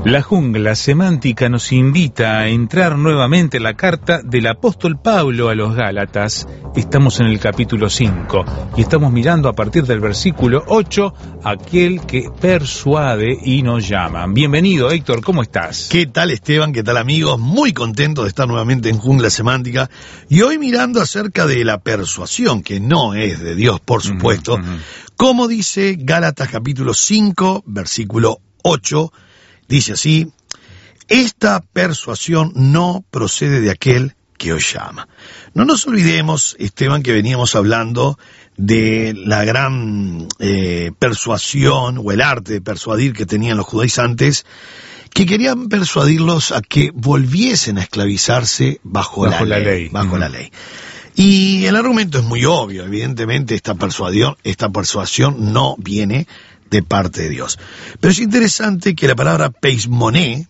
La jungla semántica nos invita a entrar nuevamente en la carta del apóstol Pablo a los Gálatas. Estamos en el capítulo 5 y estamos mirando a partir del versículo 8, aquel que persuade y nos llama. Bienvenido, Héctor, ¿cómo estás? ¿Qué tal, Esteban? ¿Qué tal, amigos? Muy contento de estar nuevamente en Jungla Semántica y hoy mirando acerca de la persuasión, que no es de Dios, por supuesto, como dice Gálatas capítulo 5, versículo 8, dice así: esta persuasión no procede de aquel que os llama. No nos olvidemos, Esteban, que veníamos hablando de la gran persuasión o el arte de persuadir que tenían los judaizantes, que querían persuadirlos a que volviesen a esclavizarse bajo la ley. Y el argumento es muy obvio, evidentemente esta persuasión no viene de parte de Dios. Pero es interesante que la palabra peismoné,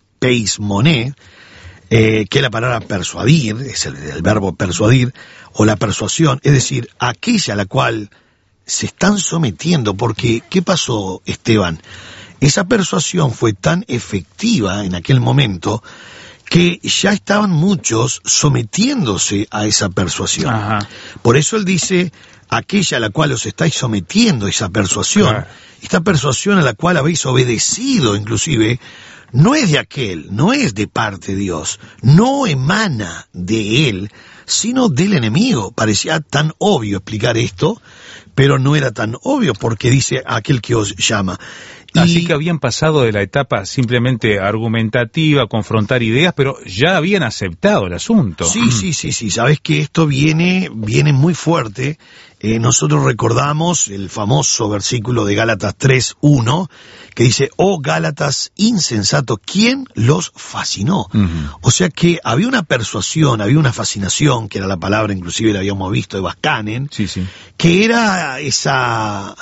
que es la palabra persuadir, es el verbo persuadir, o la persuasión, es decir, aquella a la cual se están sometiendo, porque ¿qué pasó, Esteban? Esa persuasión fue tan efectiva en aquel momento que ya estaban muchos sometiéndose a esa persuasión. Ajá. Por eso él dice, aquella a la cual os estáis sometiendo, esa persuasión, claro. Esta persuasión a la cual habéis obedecido inclusive, no es de aquel, no es de parte de Dios, no emana de él, sino del enemigo. Parecía tan obvio explicar esto, pero no era tan obvio porque dice aquel que os llama. Así que habían pasado de la etapa simplemente argumentativa, confrontar ideas, pero ya habían aceptado el asunto. Sí, sabes que esto viene muy fuerte. Nosotros recordamos el famoso versículo de Gálatas 3:1, que dice: oh Gálatas insensatos, ¿quién los fascinó? O sea que había una persuasión, había una fascinación, que era la palabra, inclusive la habíamos visto, de Baskanen, que era esa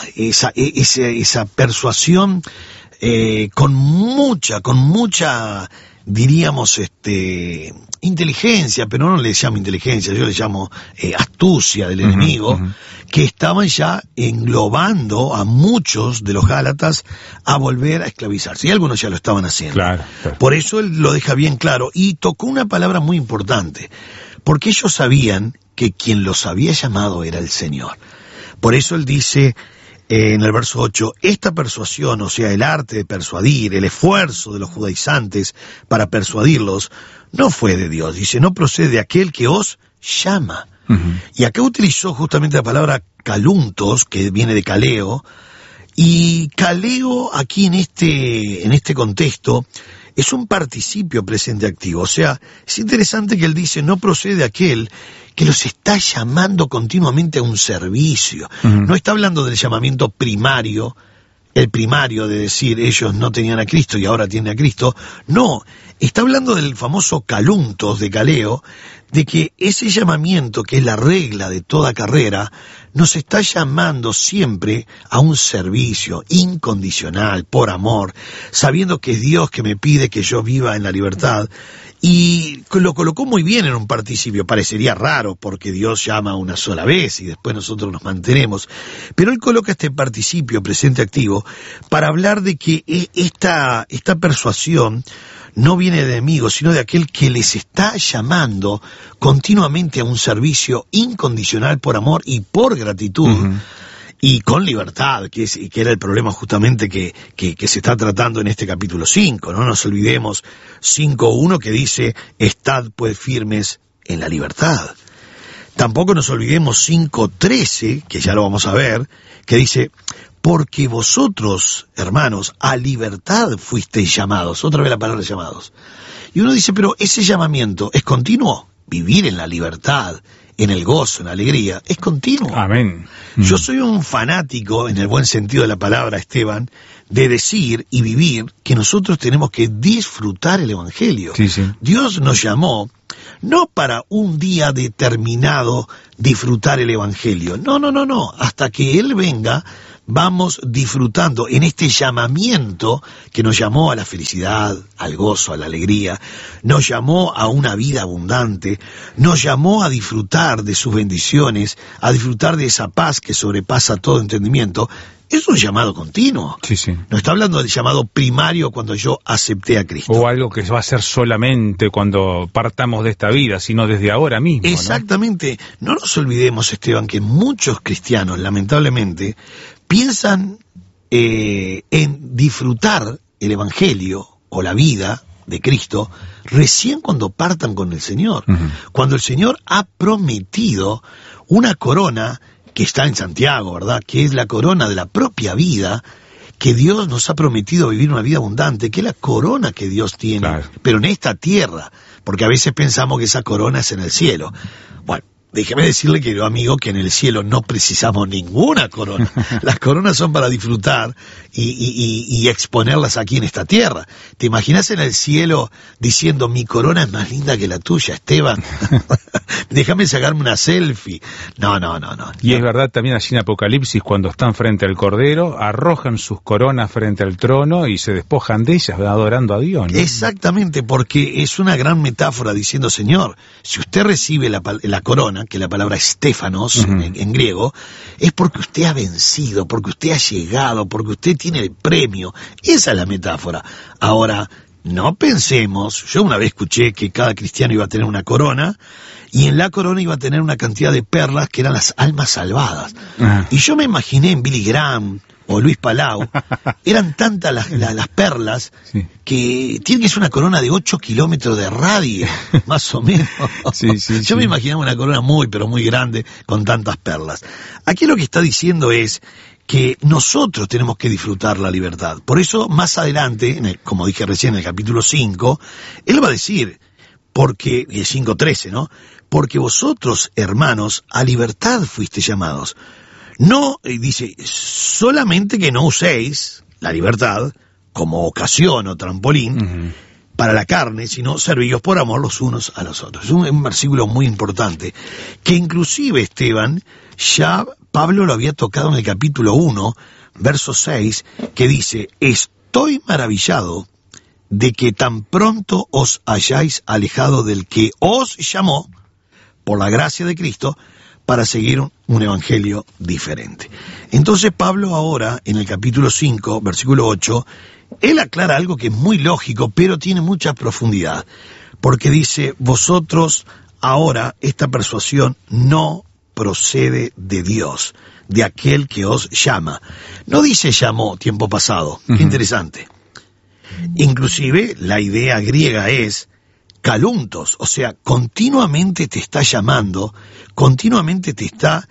persuasión con mucha, diríamos, inteligencia, pero no le llamo inteligencia, yo le llamo astucia del enemigo, que estaban ya englobando a muchos de los Gálatas a volver a esclavizarse, y algunos ya lo estaban haciendo. Claro. Por eso él lo deja bien claro, y tocó una palabra muy importante, porque ellos sabían que quien los había llamado era el Señor. Por eso él dice en el verso 8, esta persuasión, o sea, el arte de persuadir, el esfuerzo de los judaizantes para persuadirlos, no fue de Dios. Dice, no procede de aquel que os llama. Y acá utilizó justamente la palabra kaluntos, que viene de kaleo, y kaleo aquí en este contexto es un participio presente activo. O sea, es interesante que él dice, no procede de aquel que los está llamando continuamente a un servicio. No está hablando del llamamiento primario, el primario de decir ellos no tenían a Cristo y ahora tienen a Cristo. No, está hablando del famoso kaluntos de Kaleo, de que ese llamamiento, que es la regla de toda carrera, nos está llamando siempre a un servicio incondicional, por amor, sabiendo que es Dios que me pide que yo viva en la libertad. Y lo colocó muy bien en un participio. Parecería raro porque Dios llama una sola vez y después nosotros nos mantenemos, pero él coloca este participio presente activo para hablar de que esta persuasión no viene de enemigos, sino de aquel que les está llamando continuamente a un servicio incondicional por amor y por gratitud. Y con libertad, que era el problema justamente que se está tratando en este capítulo 5. No nos olvidemos 5:1, que dice, estad pues firmes en la libertad. Tampoco nos olvidemos 5:13, que ya lo vamos a ver, que dice, porque vosotros, hermanos, a libertad fuisteis llamados. Otra vez la palabra llamados. Y uno dice, pero ese llamamiento es continuo. Vivir en la libertad, en el gozo, en la alegría, es continuo. Amén. Yo soy un fanático, en el buen sentido de la palabra, Esteban, de decir y vivir que nosotros tenemos que disfrutar el Evangelio. Dios nos llamó no para un día determinado disfrutar el Evangelio. No. Hasta que Él venga, vamos disfrutando en este llamamiento que nos llamó a la felicidad, al gozo, a la alegría, nos llamó a una vida abundante, nos llamó a disfrutar de sus bendiciones, a disfrutar de esa paz que sobrepasa todo entendimiento. Es un llamado continuo. Sí, sí. No está hablando del llamado primario cuando yo acepté a Cristo. O algo que va a ser solamente cuando partamos de esta vida, sino desde ahora mismo. Exactamente. No nos olvidemos, Esteban, que muchos cristianos, lamentablemente, piensan en disfrutar el Evangelio o la vida de Cristo recién cuando partan con el Señor. Uh-huh. Cuando el Señor ha prometido una corona que está en Santiago, ¿verdad? Que es la corona de la propia vida, que Dios nos ha prometido vivir una vida abundante, que es la corona que Dios tiene, claro, pero en esta tierra, porque a veces pensamos que esa corona es en el cielo. Bueno, déjeme decirle, querido amigo, que en el cielo no precisamos ninguna corona. Las coronas son para disfrutar y exponerlas aquí en esta tierra. ¿Te imaginas en el cielo diciendo, mi corona es más linda que la tuya, Esteban? Déjame sacarme una selfie. No. Y es verdad también allí en Apocalipsis, cuando están frente al Cordero, arrojan sus coronas frente al trono y se despojan de ellas, adorando a Dios, ¿no? Exactamente, porque es una gran metáfora diciendo, Señor, si usted recibe la corona, que la palabra estéfanos, uh-huh, en griego, es porque usted ha vencido, porque usted ha llegado, porque usted tiene el premio. Esa es la metáfora. Ahora, no pensemos, yo una vez escuché que cada cristiano iba a tener una corona, y en la corona iba a tener una cantidad de perlas que eran las almas salvadas. Uh-huh. Y yo me imaginé en Billy Graham o Luis Palau, eran tantas las perlas, sí, que tiene que ser una corona de 8 kilómetros de radio, más o menos. Yo me imaginaba una corona muy, pero muy grande, con tantas perlas. Aquí lo que está diciendo es que nosotros tenemos que disfrutar la libertad. Por eso, más adelante, como dije recién en el capítulo 5, él va a decir, porque, y el 5:13, ¿no? Porque vosotros, hermanos, a libertad fuisteis llamados. No, dice, solamente que no uséis la libertad como ocasión o trampolín, uh-huh, para la carne, sino servíos por amor los unos a los otros. Es un versículo muy importante, que inclusive, Esteban, ya Pablo lo había tocado en el capítulo 1, verso 6, que dice, estoy maravillado de que tan pronto os hayáis alejado del que os llamó, por la gracia de Cristo, para seguir un evangelio diferente. Entonces Pablo ahora, en el capítulo 5, versículo 8, él aclara algo que es muy lógico, pero tiene mucha profundidad, porque dice, vosotros ahora, esta persuasión no procede de Dios, de aquel que os llama. No dice llamó, tiempo pasado, uh-huh, qué interesante. Inclusive la idea griega es caluntos, o sea, continuamente te está llamando, continuamente te está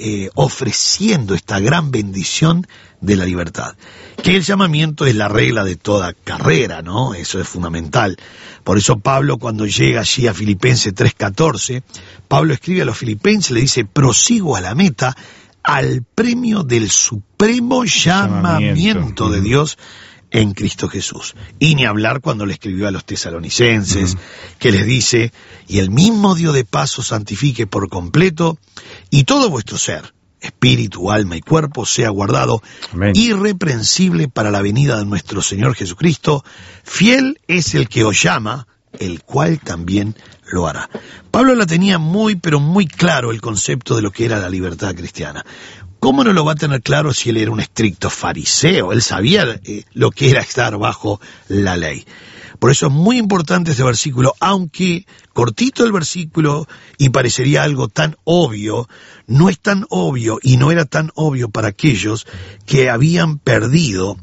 ofreciendo esta gran bendición de la libertad. Que el llamamiento es la regla de toda carrera, ¿no? Eso es fundamental. Por eso Pablo, cuando llega allí a Filipenses 3:14, Pablo escribe a los filipenses, le dice, prosigo a la meta, al premio del supremo llamamiento de Dios en Cristo Jesús. Y ni hablar cuando le escribió a los tesalonicenses, uh-huh, que les dice, y el mismo Dios de paz os santifique por completo, y todo vuestro ser, espíritu, alma y cuerpo, sea guardado, amén, irreprensible para la venida de nuestro Señor Jesucristo. Fiel es el que os llama, el cual también lo hará. Pablo la tenía muy, pero muy claro el concepto de lo que era la libertad cristiana. ¿Cómo no lo va a tener claro si él era un estricto fariseo? Él sabía lo que era estar bajo la ley. Por eso es muy importante este versículo, aunque cortito el versículo y parecería algo tan obvio, no es tan obvio y no era tan obvio para aquellos que habían perdido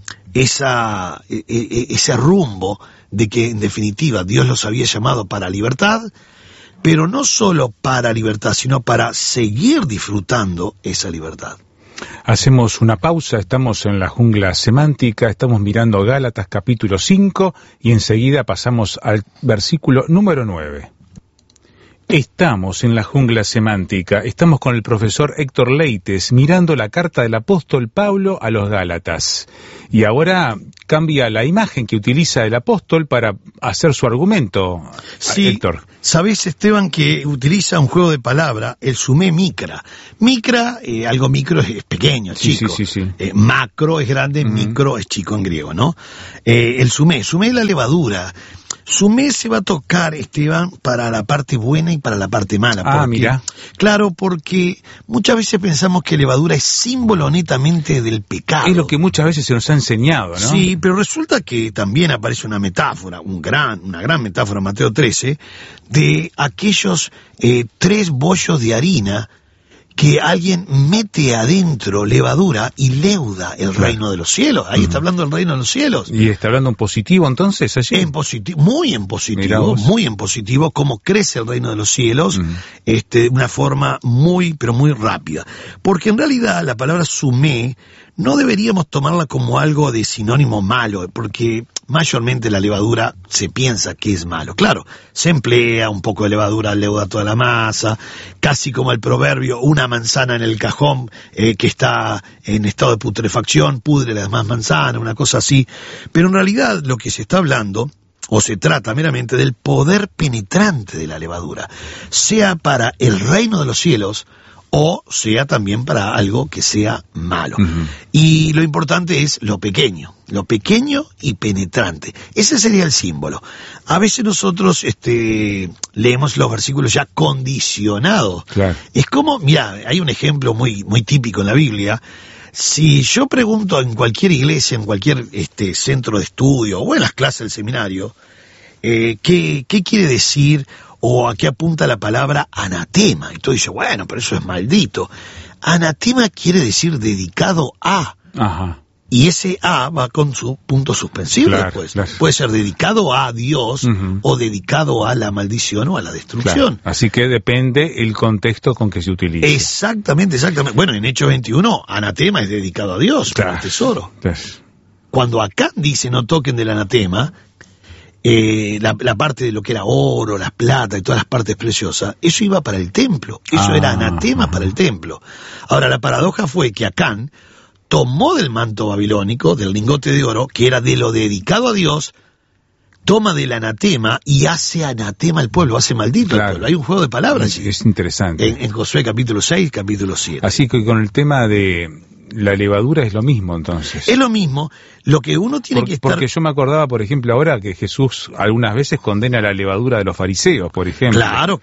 ese rumbo de que en definitiva Dios los había llamado para libertad, pero no solo para libertad, sino para seguir disfrutando esa libertad. Hacemos una pausa, estamos en la jungla semántica, estamos mirando Gálatas capítulo 5 y enseguida pasamos al versículo número 9. Estamos en la jungla semántica, estamos con el profesor Héctor Leites mirando la carta del apóstol Pablo a los Gálatas. Y ahora cambia la imagen que utiliza el apóstol para hacer su argumento, sí, Héctor. Sabés, Esteban, que utiliza un juego de palabra, el sumé micra. Micra, algo micro es pequeño, chico. Sí. Macro es grande, micro es chico en griego, ¿no? El sumé es la levadura. Sumé se va a tocar, Esteban, para la parte buena y para la parte mala. Mira. Claro, porque muchas veces pensamos que levadura es símbolo netamente del pecado. Es lo que muchas veces se nos ha enseñado, ¿no? Sí, pero resulta que también aparece una metáfora, una gran metáfora en Mateo 13, de aquellos 3 bollos de harina que alguien mete adentro levadura y leuda el reino de los cielos. Ahí está hablando del reino de los cielos. ¿Y está hablando en positivo entonces allí? Muy en positivo, cómo crece el reino de los cielos, de una forma muy, pero muy rápida. Porque en realidad la palabra sumé no deberíamos tomarla como algo de sinónimo malo, porque mayormente la levadura se piensa que es malo. Claro, se emplea un poco de levadura, leuda toda la masa, casi como el proverbio, una manzana en el cajón que está en estado de putrefacción, pudre las demás manzanas, una cosa así. Pero en realidad lo que se está hablando, o se trata meramente del poder penetrante de la levadura, sea para el reino de los cielos, o sea también para algo que sea malo. Y lo importante es lo pequeño y penetrante. Ese sería el símbolo. A veces nosotros leemos los versículos ya condicionados. Claro. Es como, mira, hay un ejemplo muy típico en la Biblia. Si yo pregunto en cualquier iglesia, en cualquier centro de estudio, o en las clases del seminario, ¿qué quiere decir o a qué apunta la palabra anatema? Y tú dices, bueno, pero eso es maldito. Anatema quiere decir dedicado a. Ajá. Y ese a va con su punto suspensivo después. Claro. Puede ser dedicado a Dios o dedicado a la maldición o a la destrucción. Claro. Así que depende el contexto con que se utilice. Exactamente. Bueno, en Hechos 21, anatema es dedicado a Dios, para el tesoro. Cuando acá dice no toquen del anatema, la parte de lo que era oro, las plata y todas las partes preciosas, eso iba para el templo, eso era anatema para el templo. Ahora la paradoja fue que Acán tomó del manto babilónico, del lingote de oro, que era de lo dedicado a Dios, toma del anatema y hace anatema al pueblo, hace maldito al pueblo. Hay un juego de palabras. Es interesante. En Josué capítulo 6, capítulo 7. Así que con el tema de la levadura es lo mismo entonces. Es lo mismo, lo que uno tiene que estar... Porque yo me acordaba, por ejemplo, ahora que Jesús algunas veces condena la levadura de los fariseos, por ejemplo. Claro.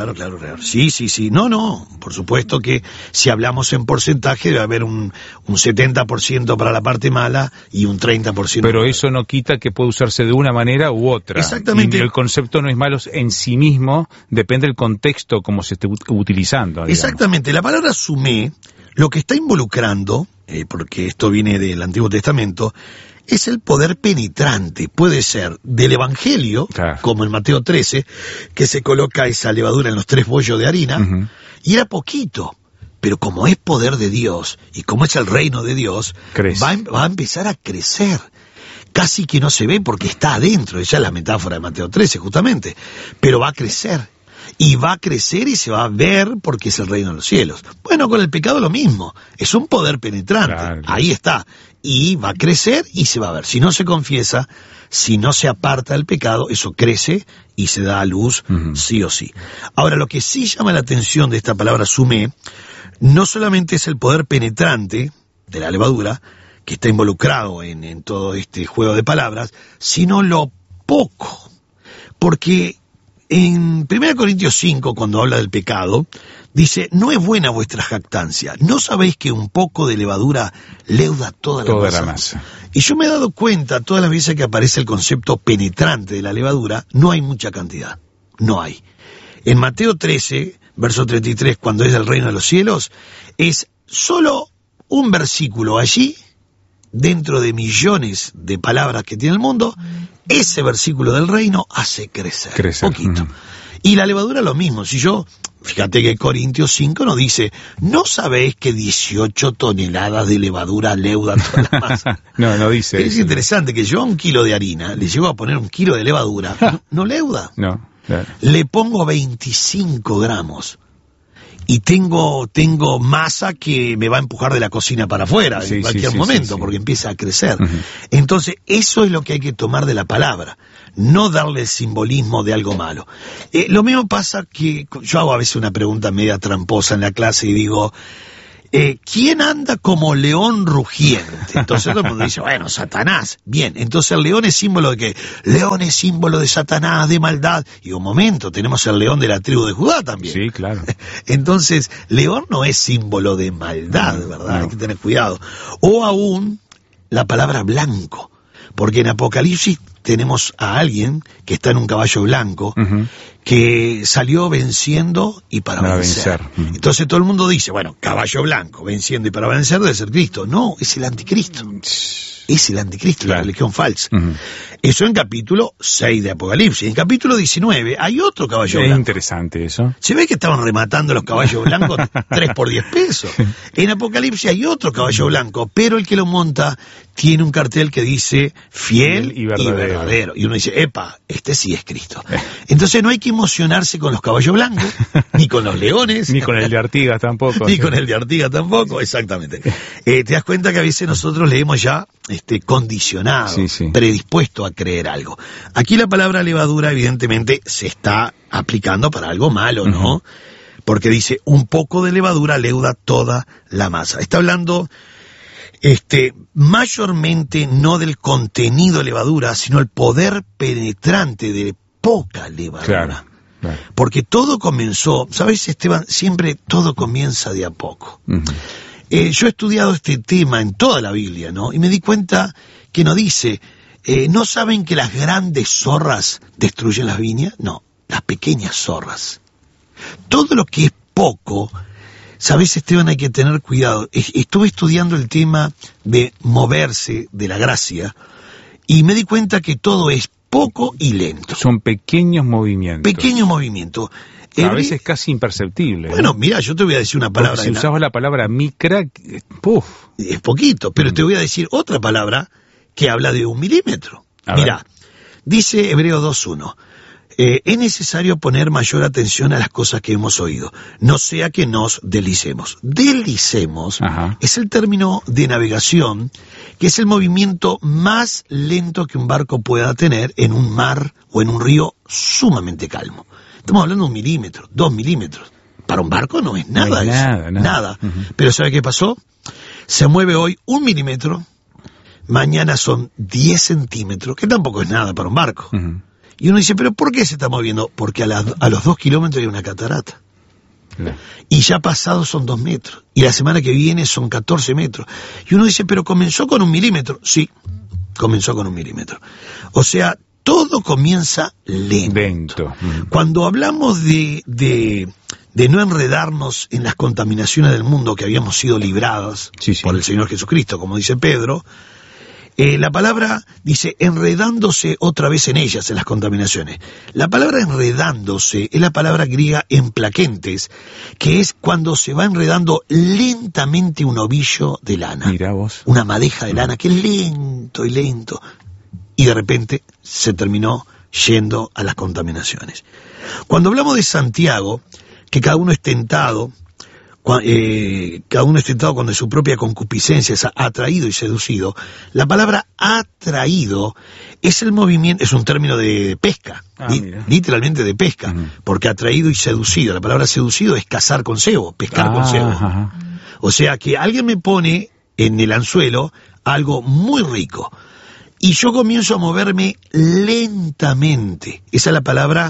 Sí. No, por supuesto que si hablamos en porcentaje debe haber un 70% para la parte mala y un 30%. Pero eso no quita que puede usarse de una manera u otra. Exactamente. Y el concepto no es malo en sí mismo, depende del contexto como se esté utilizando. Digamos. Exactamente, la palabra sumé, lo que está involucrando, porque esto viene del Antiguo Testamento, es el poder penetrante. Puede ser del Evangelio, claro, como en Mateo 13, que se coloca esa levadura en los 3 bollos de harina, y era poquito, pero como es poder de Dios, y como es el reino de Dios, va a empezar a crecer. Casi que no se ve porque está adentro, esa es la metáfora de Mateo 13 justamente, pero va a crecer. Y va a crecer y se va a ver porque es el reino de los cielos. Bueno, con el pecado lo mismo. Es un poder penetrante. Claro. Ahí está. Y va a crecer y se va a ver. Si no se confiesa, si no se aparta del pecado, eso crece y se da a luz sí o sí. Ahora, lo que sí llama la atención de esta palabra sumé, no solamente es el poder penetrante de la levadura, que está involucrado en todo este juego de palabras, sino lo poco. Porque en 1 Corintios 5, cuando habla del pecado, dice, no es buena vuestra jactancia, ¿no sabéis que un poco de levadura leuda toda la masa? Y yo me he dado cuenta, todas las veces que aparece el concepto penetrante de la levadura, no hay mucha cantidad, no hay. En Mateo 13, verso 33, cuando es del reino de los cielos, es solo un versículo allí, dentro de millones de palabras que tiene el mundo, ese versículo del reino hace crecer. Poquito. Y la levadura lo mismo. Fíjate que Corintios 5 nos dice, ¿no sabéis que 18 toneladas de levadura leudan toda la masa? No dice es eso. Interesante que yo a 1 kilo de harina le llego a poner 1 kilo de levadura, no leuda. No. Claro. Le pongo 25 gramos. Y tengo masa que me va a empujar de la cocina para afuera en cualquier momento, porque empieza a crecer. Uh-huh. Entonces, eso es lo que hay que tomar de la palabra, no darle el simbolismo de algo malo. Lo mismo pasa que yo hago a veces una pregunta media tramposa en la clase y digo, ¿quién anda como león rugiente? Entonces todo el mundo dice, bueno, Satanás. Bien, entonces el león es símbolo de ¿qué? León es símbolo de Satanás, de maldad. Y un momento, tenemos el león de la tribu de Judá también. Sí, claro. Entonces, león no es símbolo de maldad, ¿verdad? No. Hay que tener cuidado. O aún la palabra blanco. Porque en Apocalipsis tenemos a alguien que está en un caballo blanco, uh-huh, que salió venciendo y para vencer. Uh-huh. Entonces todo el mundo dice, bueno, caballo blanco, venciendo y para vencer debe ser Cristo. No, es el anticristo. Es el anticristo, claro, la religión falsa. Uh-huh. Eso en capítulo 6 de Apocalipsis. En capítulo 19 hay otro caballo blanco. Es interesante eso. Se ve que estaban rematando los caballos blancos 3 por 10 pesos. En Apocalipsis hay otro caballo blanco, pero el que lo monta tiene un cartel que dice fiel y verdadero. Y uno dice, epa, este sí es Cristo. Entonces no hay que emocionarse con los caballos blancos, ni con los leones. Ni con el de Artigas tampoco. Ni con el de Artigas tampoco, exactamente. Te das cuenta que a veces nosotros leemos ya condicionado, sí, predispuesto a creer algo. Aquí la palabra levadura evidentemente se está aplicando para algo malo, ¿no? Uh-huh. Porque dice, un poco de levadura leuda toda la masa. Está hablando mayormente no del contenido de levadura, sino el poder penetrante de poca levadura. Claro. Porque todo comenzó, ¿sabes, Esteban? Siempre todo comienza de a poco. Uh-huh. Yo he estudiado este tema en toda la Biblia, ¿no? Y me di cuenta que no dice, ¿no saben que las grandes zorras destruyen las viñas? No, las pequeñas zorras. Todo lo que es poco, ¿sabes, Esteban? Hay que tener cuidado. Estuve estudiando el tema de moverse de la gracia y me di cuenta que todo es poco y lento. Son pequeños movimientos. Pequeños movimientos. A veces casi imperceptible. Bueno, mira, yo te voy a decir una palabra. Porque si usabas la palabra micra, ¡puf! Es poquito, pero te voy a decir otra palabra que habla de 1 milímetro. Mira, dice Hebreos 2:1. Es necesario poner mayor atención a las cosas que hemos oído, no sea que nos deslicemos. Deslicemos es el término de navegación, que es el movimiento más lento que un barco pueda tener en un mar o en un río sumamente calmo. Estamos hablando de 1 milímetro, 2 milímetros. Para un barco no es nada. No es nada. Uh-huh. Pero ¿sabe qué pasó? Se mueve hoy 1 milímetro, mañana son 10 centímetros, que tampoco es nada para un barco. Uh-huh. Y uno dice, ¿pero por qué se está moviendo? Porque a los 2 kilómetros hay una catarata. No. Y ya pasados son 2 metros. Y la semana que viene son 14 metros. Y uno dice, ¿pero comenzó con 1 milímetro? Sí, comenzó con 1 milímetro. O sea, todo comienza lento. Uh-huh. Cuando hablamos de no enredarnos en las contaminaciones del mundo que habíamos sido libradas por el Señor Jesucristo, como dice Pedro, la palabra dice enredándose otra vez en ellas, en las contaminaciones. La palabra enredándose es la palabra griega emplaquentes, que es cuando se va enredando lentamente un ovillo de lana. Mirá vos. Una madeja de lana que es lento y lento. Y de repente se terminó yendo a las contaminaciones. Cuando hablamos de Santiago, que cada uno es tentado cuando de su propia concupiscencia es atraído y seducido, la palabra atraído es el movimiento, es un término de pesca, literalmente de pesca, uh-huh, porque atraído y seducido, la palabra seducido es cazar con cebo, pescar con cebo. Uh-huh. O sea que alguien me pone en el anzuelo algo muy rico, y yo comienzo a moverme lentamente. Esa es la palabra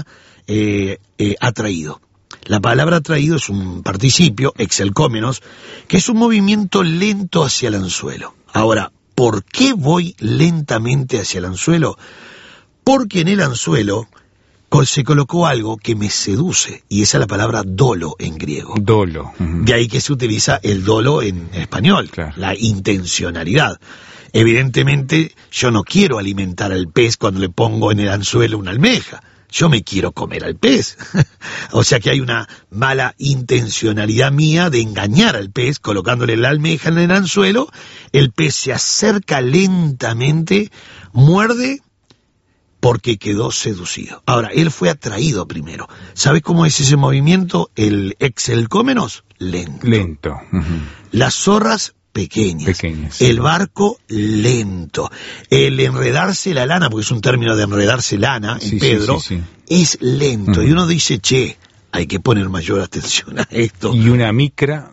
atraído. La palabra atraído es un participio, exelcómenos, que es un movimiento lento hacia el anzuelo. Ahora, ¿por qué voy lentamente hacia el anzuelo? Porque en el anzuelo se colocó algo que me seduce, y esa es la palabra dolo en griego. Dolo. Uh-huh. De ahí que se utiliza el dolo en español, claro, la intencionalidad. Evidentemente, yo no quiero alimentar al pez cuando le pongo en el anzuelo una almeja. Yo me quiero comer al pez. O sea que hay una mala intencionalidad mía de engañar al pez colocándole la almeja en el anzuelo. El pez se acerca lentamente, muerde porque quedó seducido. Ahora, él fue atraído primero. ¿Sabes cómo es ese movimiento? El exelcómenos, lento. Lento. Las zorras, pequeñas. El barco, lento. El enredarse la lana, porque es un término de enredarse lana en Pedro, es lento. Y uno dice, che, hay que poner mayor atención a esto. Y una micra.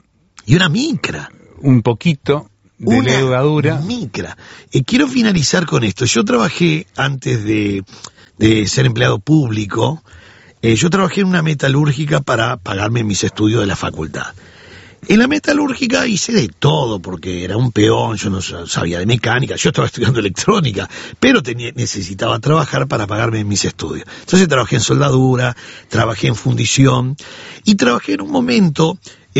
Un poquito de levadura. Micra. Quiero finalizar con esto. Yo trabajé, antes de ser empleado público, yo trabajé en una metalúrgica para pagarme mis estudios de la facultad. En la metalúrgica hice de todo, porque era un peón, yo no sabía de mecánica, yo estaba estudiando electrónica, pero necesitaba trabajar para pagarme mis estudios. Entonces trabajé en soldadura, trabajé en fundición, y trabajé en un momento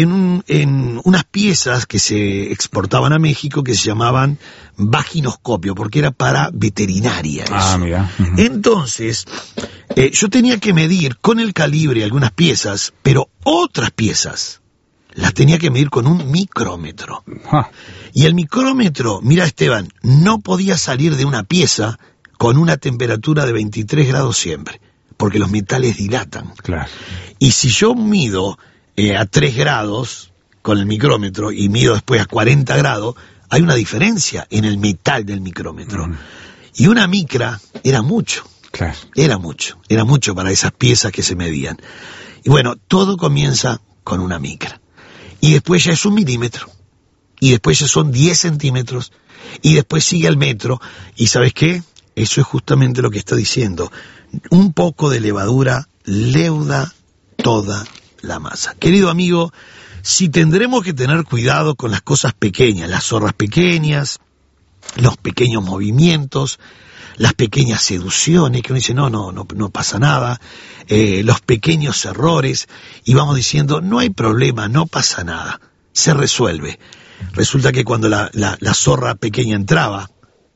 en unas piezas que se exportaban a México que se llamaban vaginoscopio, porque era para veterinaria eso. Mira. Entonces, yo tenía que medir con el calibre algunas piezas, pero otras piezas las tenía que medir con un micrómetro. Y el micrómetro, mira Esteban, no podía salir de una pieza con una temperatura de 23 grados siempre, porque los metales dilatan. Claro. Y si yo mido a 3 grados con el micrómetro y mido después a 40 grados, hay una diferencia en el metal del micrómetro. Y una micra era mucho. Claro. Era mucho para esas piezas que se medían. Y bueno, todo comienza con una micra. Y después ya es 1 milímetro, y después ya son 10 centímetros, y después sigue el metro, y ¿sabes qué? Eso es justamente lo que está diciendo. Un poco de levadura leuda toda la masa. Querido amigo, si tendremos que tener cuidado con las cosas pequeñas, las zorras pequeñas, los pequeños movimientos, las pequeñas seducciones, que uno dice, no pasa nada, los pequeños errores, y vamos diciendo, no hay problema, no pasa nada, se resuelve. Resulta que cuando la zorra pequeña entraba,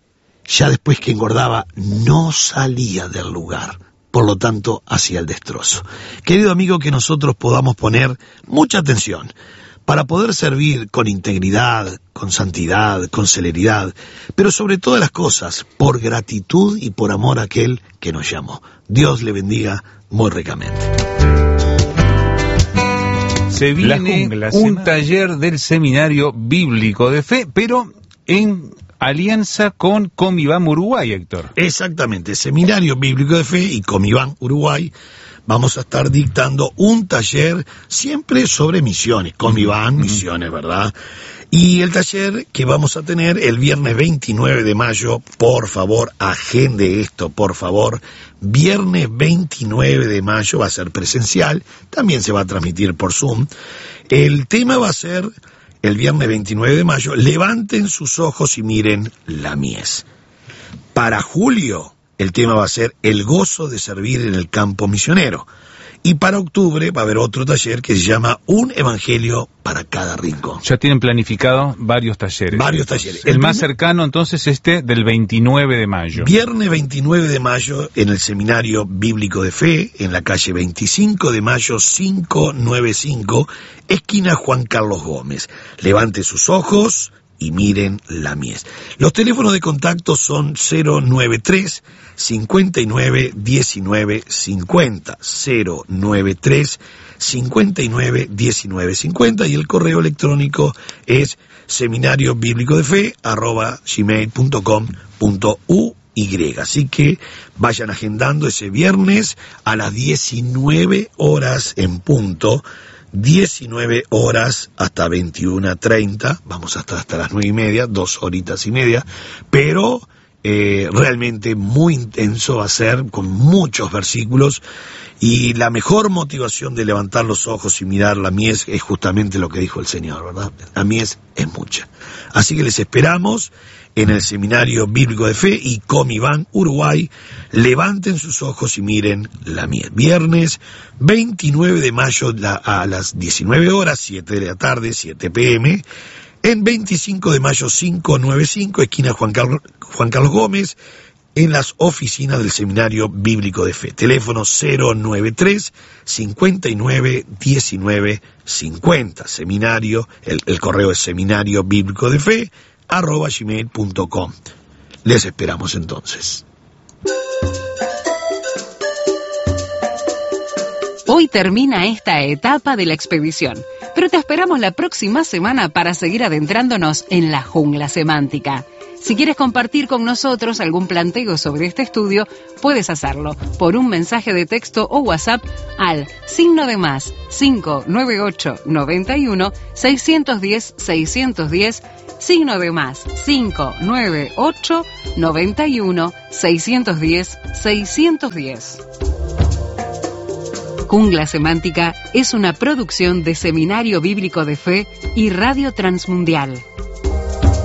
ya después que engordaba, no salía del lugar, por lo tanto, hacia el destrozo. Querido amigo, que nosotros podamos poner mucha atención, para poder servir con integridad, con santidad, con celeridad, pero sobre todas las cosas, por gratitud y por amor a aquel que nos llamó. Dios le bendiga muy ricamente. Se viene un taller del Seminario Bíblico de Fe, pero en alianza con Comibam Uruguay, Héctor. Exactamente, Seminario Bíblico de Fe y Comibam Uruguay. Vamos a estar dictando un taller siempre sobre misiones, Comibam, misiones, ¿verdad? Y el taller que vamos a tener el viernes 29 de mayo, por favor, agende esto, por favor. Viernes 29 de mayo va a ser presencial, también se va a transmitir por Zoom. El tema va a ser, el viernes 29 de mayo, levanten sus ojos y miren la mies. Para julio, el tema va a ser el gozo de servir en el campo misionero. Y para octubre va a haber otro taller que se llama Un Evangelio para cada rincón. Ya tienen planificado varios talleres. Varios talleres. El más cercano entonces del 29 de mayo. Viernes 29 de mayo en el Seminario Bíblico de Fe, en la calle 25 de mayo 595, esquina Juan Carlos Gómez. Levante sus ojos y miren la mies. Los teléfonos de contacto son 093 59 19 50, 093 59 19 50, y el correo electrónico es seminariobiblicodefe@gmail.com.uy. Así que vayan agendando ese viernes a las 19 horas en punto. 19 horas hasta 21:30, vamos a estar hasta las 9:30, 2 horitas y media, pero realmente muy intenso va a ser, con muchos versículos, y la mejor motivación de levantar los ojos y mirar la mies es justamente lo que dijo el Señor, ¿verdad? La mies es mucha. Así que les esperamos en el Seminario Bíblico de Fe y Comibam Uruguay. Levanten sus ojos y miren la mies. Viernes 29 de mayo a las 19 horas, 7 de la tarde, 7 p.m., en 25 de mayo 595, esquina Juan Carlos Gómez, en las oficinas del Seminario Bíblico de Fe. Teléfono 093 59 19 50. Seminario, el correo es seminario bíblico de fe @gmail.com. Les esperamos entonces. Hoy termina esta etapa de la expedición, pero te esperamos la próxima semana para seguir adentrándonos en la jungla semántica. Si quieres compartir con nosotros algún planteo sobre este estudio, puedes hacerlo por un mensaje de texto o WhatsApp al +, 598 91 610 610, +, 598 91 610 610. Jungla Semántica es una producción de Seminario Bíblico de Fe y Radio Transmundial.